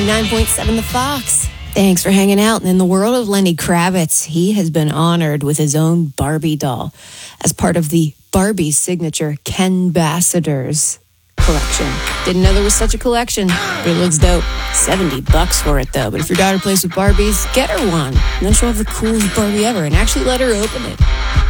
9.7 The Fox. Thanks for hanging out. And in the world of Lenny Kravitz, he has been honored with his own Barbie doll as part of the Barbie signature Kenbassadors collection. Didn't know there was such a collection, but it looks dope. $70 for it, though. But if your daughter plays with Barbies, get her one. And then she'll have the coolest Barbie ever and actually let her open it.